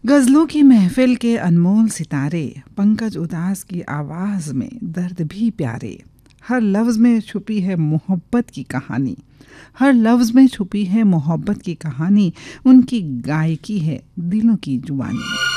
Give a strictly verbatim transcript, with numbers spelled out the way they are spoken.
गज़लों की महफिल के अनमोल सितारे, पंकज उदास की आवाज़ में दर्द भी प्यारे। हर लफ्ज़ में छुपी है मोहब्बत की कहानी, हर लफ्ज़ में छुपी है मोहब्बत की कहानी। उनकी गायकी है दिलों की जुबानी।